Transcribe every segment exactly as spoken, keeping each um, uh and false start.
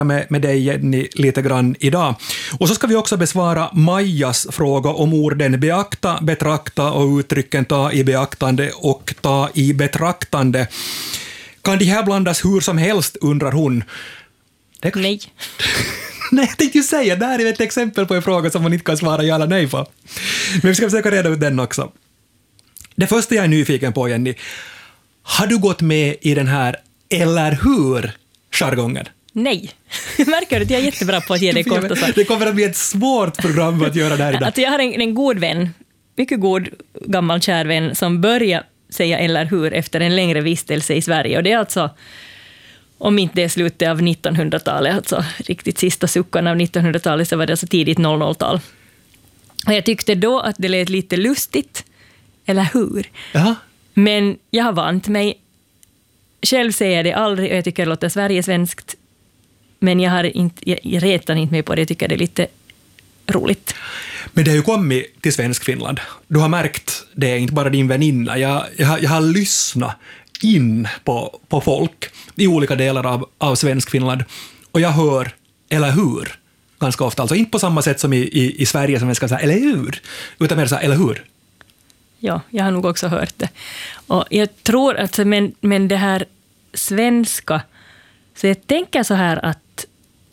med, med dig Jenny lite grann idag. Och så ska vi också besvara Majas fråga om orden beakta, betrakta och uttrycken ta i beaktande och ta i betraktande. Kan det här blandas hur som helst, undrar hon. Det kan... Nej. Nej, jag tänkte ju säga, det här är ett exempel på en fråga som man inte kan svara ja eller nej på. Men vi ska försöka reda ut den också. Det första jag är nyfiken på, Jenny, har du gått med i den här eller hur-jargongen? Nej. Märker du att jag är jättebra på att ge dig korta svar? Det kommer att bli ett svårt program att göra det här idag. Att jag har en, en god vän, mycket god gammal kär vän, som börjar säga eller hur efter en längre vistelse i Sverige. Och det är alltså, om inte det är slutet av nittonhundratalet, alltså riktigt sista suckan av nittonhundratalet, så var det alltså tidigt noll noll-tal. Och jag tyckte då att det lät lite lustigt, eller hur? Jaha. Men jag har vant mig. Själv säger jag det aldrig och jag tycker det låter Sverigesvenskt. Men jag, har inte, jag, jag retar inte mig på det, jag tycker det är lite roligt. Men det har ju kommit till Svensk Finland. Du har märkt det, inte bara din väninna. Jag, jag, har, jag har lyssnat in på, på folk i olika delar av, av Svensk Finland. Och jag hör, eller hur, ganska ofta. Alltså inte på samma sätt som i, i, i Sverige som jag ska säga, eller hur? Utan mer så här, eller hur? Ja, jag har nog också hört det. Och jag tror att, men, men det här svenska, så jag tänker så här att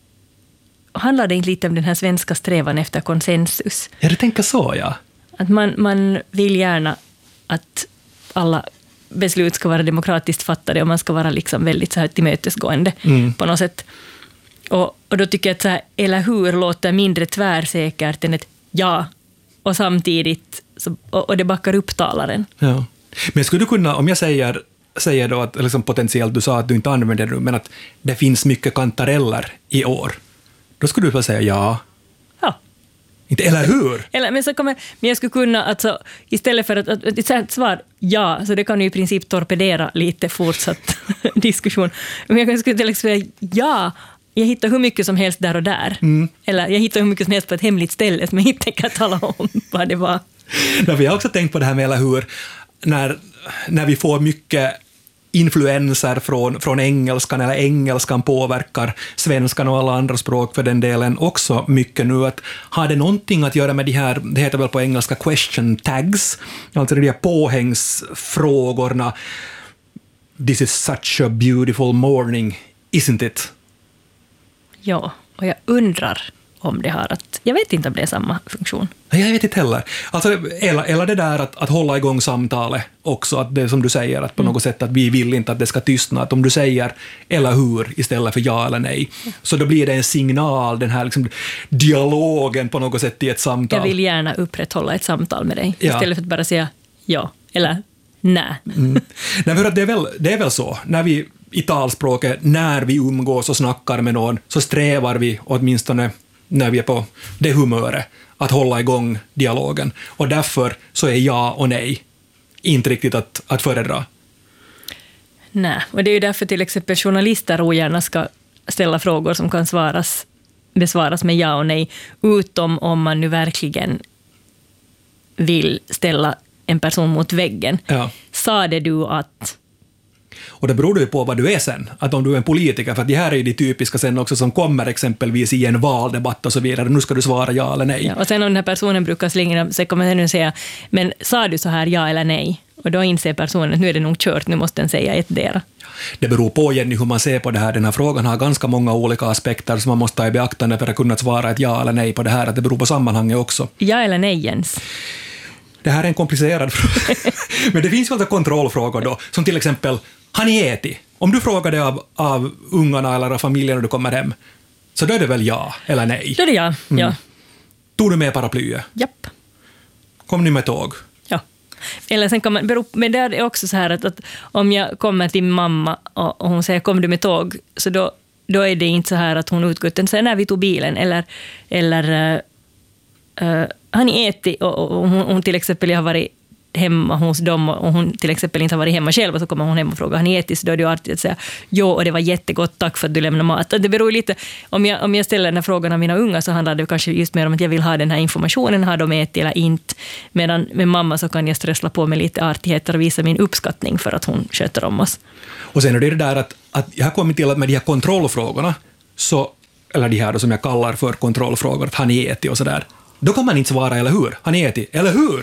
handlar det inte lite om den här svenska strävan efter konsensus? Ja, du tänker så, ja. Att man, man vill gärna att alla beslut ska vara demokratiskt fattade och man ska vara liksom väldigt så här tillmötesgående mm. på något sätt. Och, och då tycker jag att så här, eller hur låter mindre tvärsäkert än ett ja, och samtidigt så, och, och det backar upp talaren. Ja. Men skulle du kunna, om jag säger, säger då att liksom potentiellt, du sa att du inte använder det, men att det finns mycket kantareller i år, då skulle du bara säga ja. Ja. Inte, eller hur? Eller, men, så kommer, men jag skulle kunna, alltså, istället för att, att, att svar ja, så det kan ju i princip torpedera lite fortsatt diskussion. Men jag skulle till exempel säga ja, jag hittar hur mycket som helst där och där. Mm. Eller jag hittar hur mycket som helst på ett hemligt ställe, men jag inte kan tala om vad det var. Ja, vi har också tänkt på det här med eller hur, när, när vi får mycket influenser från, från engelskan, eller engelskan påverkar svenskan och alla andra språk för den delen också mycket nu. Att har det någonting att göra med de här, det heter väl på engelska question tags, alltså de här påhängsfrågorna. This is such a beautiful morning, isn't it? Ja, och jag undrar om det har att... Jag vet inte om det är samma funktion. Jag vet inte heller. Alltså, eller, eller det där att, att hålla igång samtalet också, att det som du säger, att på mm. något sätt att vi vill inte att det ska tystna, att om du säger eller hur istället för ja eller nej, mm. så då blir det en signal, den här liksom, dialogen på något sätt i ett samtal. Jag vill gärna upprätthålla ett samtal med dig, ja. istället för att bara säga ja eller nej. Mm. Nej, för att det är väl, det är väl så, när vi i talspråket, när vi umgås och snackar med någon, så strävar vi åtminstone när vi är på det humöret att hålla igång dialogen. Och därför så är ja och nej inte riktigt att, att föredra. Nej, och det är ju därför till exempel journalister ogärna ska ställa frågor som kan svaras, besvaras med ja och nej, utom om man nu verkligen vill ställa en person mot väggen. Ja. Sa det du att... Och det beror ju på vad du är sen. Att om du är en politiker, för att det här är ju de typiska sen också som kommer exempelvis i en valdebatt och så vidare. Nu ska du svara ja eller nej. Ja, och sen om den här personen brukar slänga så kommer den att säga, men sa du så här ja eller nej? Och då inser personen att nu är det nog kört, nu måste den säga ett dera. Det beror på, Jenny, hur man ser på det här. Den här frågan har ganska många olika aspekter som man måste ta i beaktande för att kunna svara ett ja eller nej på det här. Att det beror på sammanhanget också. Ja eller nej, Jens? Det här är en komplicerad fråga. Men det finns ju alltså kontrollfrågor då, som till exempel, har ni ätit? Om du frågar det av, av ungarna eller av familjen när du kommer hem, så då är det väl ja eller nej? Då är det ja, mm. ja. Tog du med paraplyet? Japp. Kom ni med tåg? Ja. Eller sen kommer, beror, men det är också så här att, att om jag kommer till mamma och, och hon säger kom du med tåg, så då, då är det inte så här att hon utgår utan säger när vi tog bilen eller, eller uh, uh, har ni ätit? Och, och, och hon, hon till exempel har varit hemma hos dem och hon till exempel inte har varit hemma själv och så kommer hon hem och frågar har ni ätit? Så då är det ju artigt att säga jo och det var jättegott, tack för att du lämnade mat. Det beror lite, om jag, om jag ställer den här frågan av mina unga så handlar det kanske just mer om att jag vill ha den här informationen, har de ätit eller inte. Medan med mamma så kan jag strössla på med lite artigheter och visa min uppskattning för att hon sköter om oss. Och sen är det det där att, att jag har kommit till att med de här kontrollfrågorna så eller de här då som jag kallar för kontrollfrågor, att har ni ätit och sådär, då kan man inte svara eller hur? Har ni ätit? Eller hur?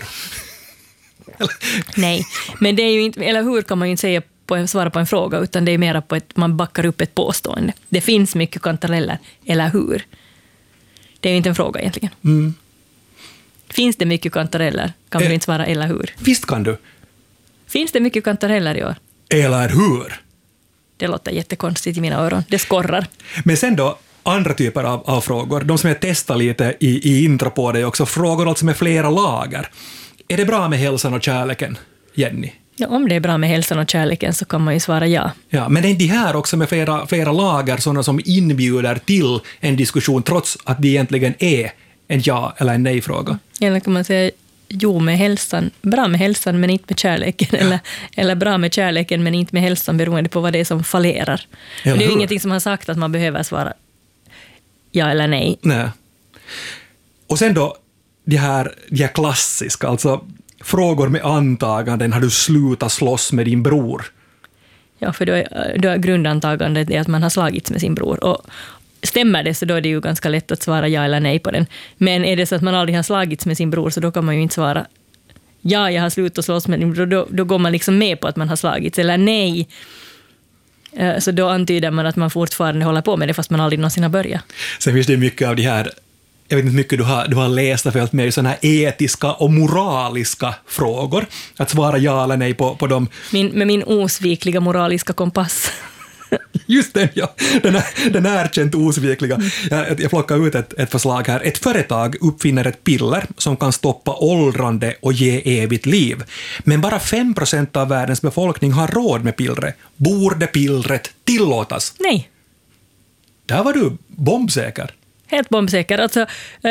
Nej, men det är ju inte, eller hur kan man ju inte säga på, svara på en fråga, utan det är mer på att man backar upp ett påstående. Det finns mycket kantareller, eller hur? Det är ju inte en fråga egentligen. Mm. Finns det mycket kantareller? Kan Eh, du inte svara eller hur? Visst kan du. Finns det mycket kantareller i år? Eller hur? Det låter jättekonstigt i mina öron. Det skorrar. Men sen då, andra typer av, av frågor, de som jag testar lite i, i intro på det också, frågor alltså med flera lager. Är det bra med hälsan och kärleken, Jenny? Ja, om det är bra med hälsan och kärleken så kan man ju svara ja. Ja, men det är de här också med flera, flera lager, sådana som inbjuder till en diskussion, trots att det egentligen är en ja- eller en nej-fråga. Eller kan man säga jo med hälsan, bra med hälsan men inte med kärleken, ja. eller, eller bra med kärleken men inte med hälsan, beroende på vad det är som fallerar. Det är ju ingenting som har sagt att man behöver svara ja eller nej. Nej. Och sen då, de här, de här klassiska, alltså frågor med antaganden, har du slutat slåss med din bror? Ja, för då är, då är grundantagandet är att man har slagits med sin bror. Och stämmer det så då är det ju ganska lätt att svara ja eller nej på den. Men är det så att man aldrig har slagits med sin bror, så då kan man ju inte svara ja, jag har slutat slåss med din bror. Då, då går man liksom med på att man har slagits, eller nej. Så då antyder man att man fortfarande håller på med det fast man aldrig någonsin har börjat. Sen finns det mycket av de här, jag vet inte mycket du har, du har läst för allt med sådana här etiska och moraliska frågor. Att svara ja eller nej på, på dem. Min, med min osvikliga moraliska kompass. Just den, ja. Den, är, den är erkänt osvikliga. Jag, jag plockar ut ett, ett förslag här. Ett företag uppfinner ett piller som kan stoppa åldrande och ge evigt liv. Men bara fem procent av världens befolkning har råd med pillret. Borde pillret tillåtas? Nej. Där var du bombsäker. Helt bombsäker. Alltså,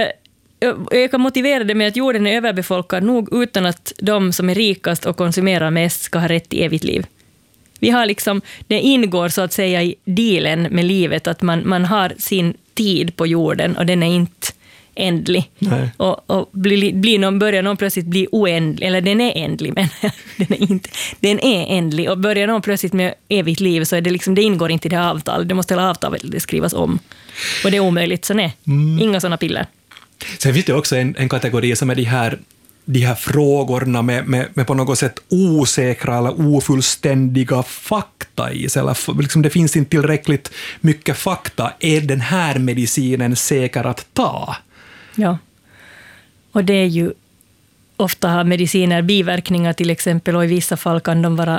jag kan motivera det med att jorden är överbefolkad nog utan att de som är rikast och konsumerar mest ska ha rätt till evigt liv. Vi har liksom, det ingår så att säga i dealen med livet att man, man har sin tid på jorden och den är inte ändlig. Nej. Och, och blir, blir någon, börjar någon plötsligt bli oändlig, eller den är ändlig, men den är inte, den är ändlig. Och börjar någon plötsligt med evigt liv så är det liksom, det ingår inte i det avtalet. Det måste hela avtalet skrivas om. Och det är omöjligt, så nej, mm. inga sådana piller. Sen finns det också en, en kategori som är de här, de här frågorna med, med, med på något sätt osäkra eller ofullständiga fakta i sig. Eller liksom det finns inte tillräckligt mycket fakta. Är den här medicinen säker att ta? Ja, och det är ju ofta har mediciner biverkningar till exempel, och i vissa fall kan de vara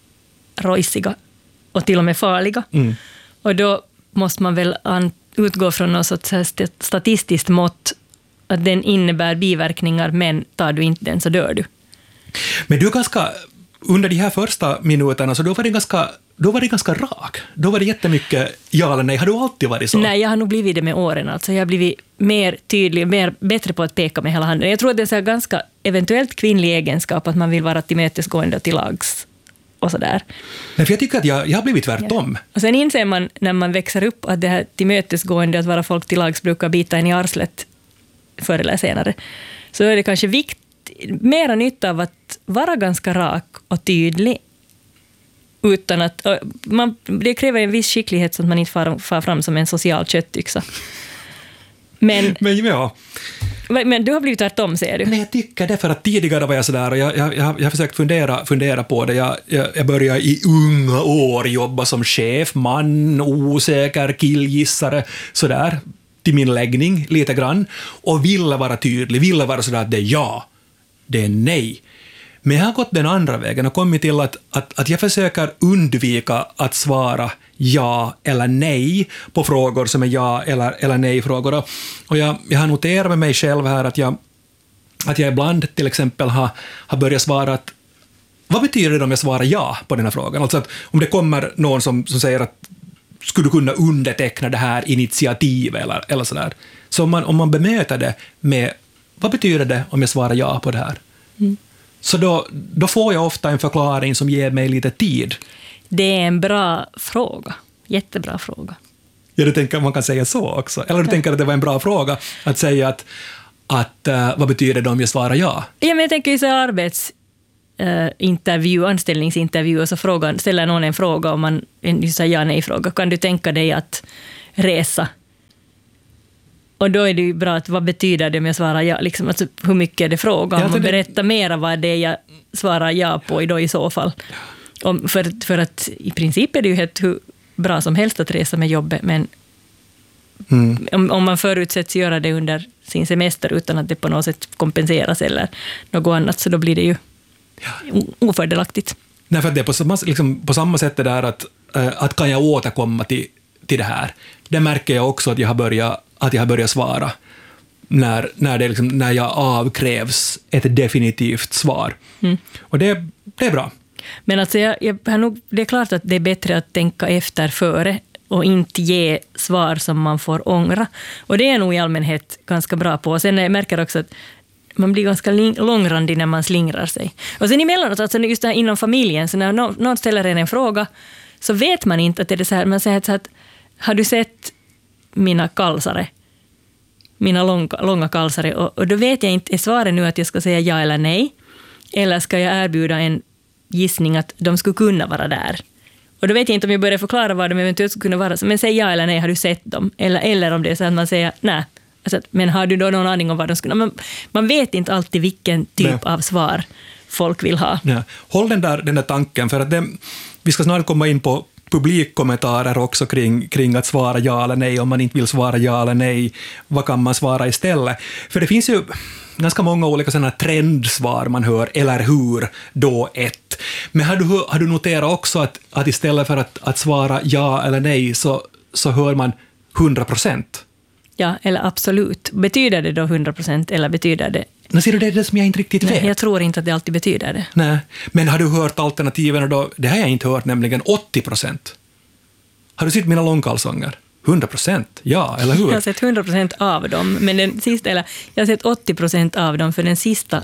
rojsiga och till och med farliga. Mm. Och då måste man väl an- utgå från något sorts statistiskt mått att den innebär biverkningar, men tar du inte den så dör du. Men du är ganska, under de här första minuterna, så då var det ganska, då var det ganska rak. Då var det jättemycket ja eller nej. Har du alltid varit så? Nej, jag har nog blivit det med åren. Alltså jag har blivit mer tydlig, mer, bättre på att peka med hela handen. Jag tror att det är så ganska eventuellt kvinnlig egenskap att man vill vara tillmötesgående och till lags och sådär. Nej, för jag tycker att jag, jag har blivit tvärtom. Ja. Och sen inser man när man växer upp att det här tillmötesgående, att vara folk till lags, brukar bita en i arslet förr eller senare. Så är det kanske vikt, mera nytta av att vara ganska rak och tydlig utan att man, det kräver en viss skicklighet så att man inte far, far fram som en social köttyxa. Men, men, ja. men du har blivit tvärtom, säger du? Nej, jag tycker det, för att tidigare var jag sådär och jag, jag, jag, jag har försökt fundera, fundera på det. Jag, jag, jag började i unga år jobba som chef, man, osäker, killgissare, sådär, till min läggning lite grann, och ville vara tydlig, ville vara sådär att det är ja, det är nej. Men jag har gått den andra vägen och kommit till att, att, att jag försöker undvika att svara ja eller nej på frågor som är ja eller, eller nej-frågor. Och jag, jag har noterat med mig själv här att jag, att jag ibland till exempel har, har börjat svara att vad betyder det om jag svarar ja på den här frågan? Alltså att om det kommer någon som, som säger att skulle du kunna underteckna det här initiativet eller, eller sådär. Så om man, om man bemöter det med vad betyder det om jag svarar ja på det här? Mm. Så då, då får jag ofta en förklaring som ger mig lite tid. Det är en bra fråga. Jättebra fråga. Ja, du tänker man kan säga så också. Eller du ja. tänker att det var en bra fråga att säga att, att uh, vad betyder det om jag svarar ja? Ja, men jag tänker ju så arbetsintervju, uh, anställningsintervju, och så frågan, ställer någon en fråga om man en ja nej-fråga. Kan du tänka dig att resa Och då är det ju bra att vad betyder det om jag svarar ja? Liksom, alltså, hur mycket är det fråga om? Ja, och berätta mera vad det är jag svarar ja på då i så fall. Om, för, för att i princip är det ju helt hur bra som helst att resa med jobbet, men mm. om, om man förutsätts göra det under sin semester utan att det på något sätt kompenseras eller något annat, så då blir det ju ja. ofördelaktigt. Nej, för det är på samma, liksom, på samma sätt det där att, äh, att kan jag återkomma till, till det här. Det märker jag också att jag har börjat, att jag har börjat svara när, när, det liksom, när jag avkrävs ett definitivt svar. Mm. Och det, det är bra. Men alltså jag, jag har nog, det är klart att det är bättre att tänka efter före och inte ge svar som man får ångra. Och det är nog i allmänhet ganska bra på. Och sen jag märker också att man blir ganska långrandig när man slingrar sig. Och sen emellanåt, alltså just det här inom familjen, så när någon ställer en en fråga så vet man inte att det är så här. Man säger så att har du sett mina kalsare? Mina långa, långa kalsare. Och, och då vet jag inte, är svaret nu att jag ska säga ja eller nej? Eller ska jag erbjuda en gissning att de skulle kunna vara där? Och då vet jag inte om jag börjar förklara vad de eventuellt skulle kunna vara. Men säg ja eller nej, har du sett dem? Eller, eller om det är så att man säger nej. Alltså, men har du då någon aning om vad de skulle... Man, man vet inte alltid vilken typ nej. av svar folk vill ha. Ja. Håll den där, den där tanken, för att det, vi ska snart komma in på publikkommentarer också kring, kring att svara ja eller nej. Om man inte vill svara ja eller nej, vad kan man svara istället? För det finns ju ganska många olika sådana trendsvar man hör, eller hur, då ett. Men har du, har du noterat också att, att istället för att, att svara ja eller nej så, så hör man hundra procent? Ja, eller absolut. Betyder det då hundra procent eller betyder det... Men ser du, det är det som jag inte riktigt Nej, vet. jag tror inte att det alltid betyder det. Nej, men har du hört alternativen då? Det har jag inte hört, nämligen åttio procent. Har du sett mina långkalsonger? hundra procent, ja, eller hur? Jag har sett hundra procent av dem, men den sista, eller jag har sett åttio procent av dem, för den sista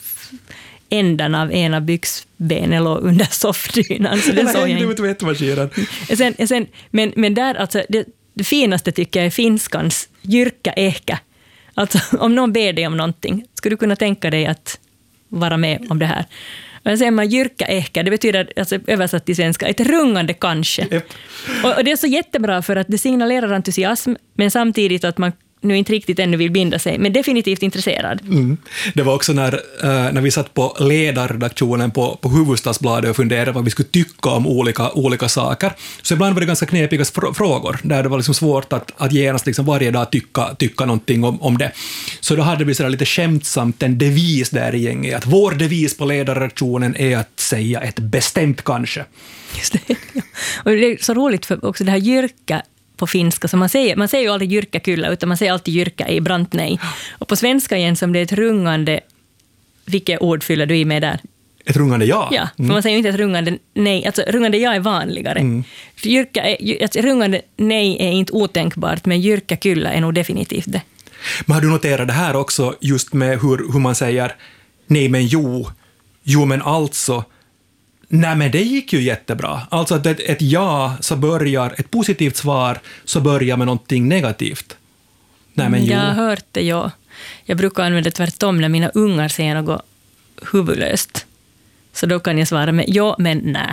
ändan av ena byxbenen låg under soffdynan. Så den såg jag inte. Tvättmaskinen. Sen, sen, men, men där, alltså, det, det finaste tycker jag är finskans jyrka ehkä. Alltså, om någon ber dig om någonting, skulle du kunna tänka dig att vara med om det här? Och då säger man jyrka ehkä, det betyder, alltså, översatt till svenska, ett rungande kanske. Yep. Och, och det är så jättebra för att det signalerar entusiasm, men samtidigt att man nu inte riktigt ännu vill binda sig, men definitivt intresserad. Mm. Det var också när, äh, när vi satt på ledarredaktionen på, på Hufvudstadsbladet och funderade vad vi skulle tycka om olika, olika saker. Så ibland var det ganska knepiga fr- frågor, där det var liksom svårt att, att genast liksom varje dag tycka, tycka någonting om, om det. Så då hade vi så lite skämtsamt en devis där i gänget, att vår devis på ledarredaktionen är att säga ett bestämt kanske. Just det. Och det är så roligt för också det här jyrka på finska, så man säger, man säger ju aldrig jyrkakylla, utan man säger alltid jyrka i brant nej. Och på svenska igen, som det är ett rungande, vilket ord fyller du i med där? Ett rungande ja. Ja, för mm. man säger ju inte ett rungande nej, alltså rungande ja är vanligare. Mm. Jyrka är, alltså, rungande nej är inte otänkbart, men jyrkakylla är nog definitivt det. Men har du noterat det här också, just med hur, hur man säger nej men jo, jo men alltså. Nej, men det gick ju jättebra. Alltså att ett, ett ja så börjar, ett positivt svar så börjar med någonting negativt. Nej, men jo. Jag har hört det, ja. Jag brukar använda tvärtom när mina ungar säger något huvudlöst. Så då kan jag svara med ja, men nej.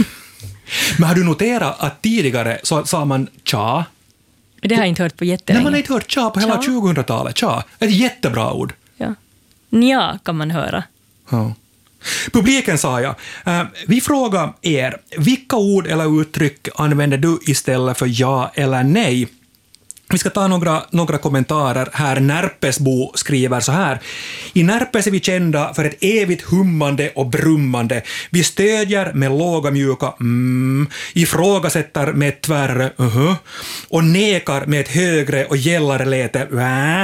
Men har du noterat att tidigare så sa man tja? Det har jag inte hört på jättelänge. Nej, man har inte hört tja på hela tja. tjugohundratalet. Tja, ett jättebra ord. Ja. Nja kan man höra. Ja. Publiken sa jag. Uh, vi frågar er, vilka ord eller uttryck använder du istället för ja eller nej? Vi ska ta några, några kommentarer här. Närpesbo skriver så här. I Närpes är vi kända för ett evigt hummande och brummande. Vi stödjer med låga mjuka mm, ifrågasätter med ett tvärre uh-huh, och nekar med ett högre och gällare läte äh.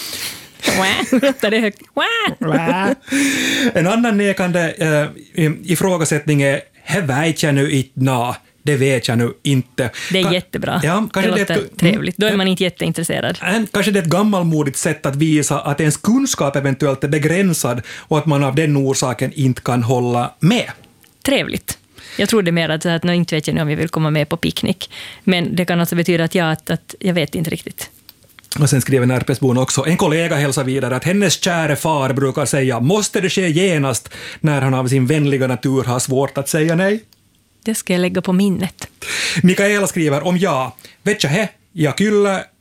En annan nekande äh, ifrågasättning är he vet jag nu inte na. Det vet jag nu inte. Det är jättebra. Ja, det låter det ett, trevligt. Då är man inte jätteintresserad. Kanske det är ett gammalmodigt sätt att visa att ens kunskap eventuellt är begränsad och att man av den orsaken inte kan hålla med. Trevligt. Jag tror det mer att, att nu inte vet jag nu om jag vill komma med på picknick. Men det kan också betyda att jag, att, att jag vet inte riktigt. Och sen skriver Närpesbon också, en kollega hälsar vidare att hennes käre far brukar säga måste det ske genast när han av sin vänliga natur har svårt att säga nej. Det ska jag lägga på minnet. Mikaela skriver om ja, vet jag he, ja kyllä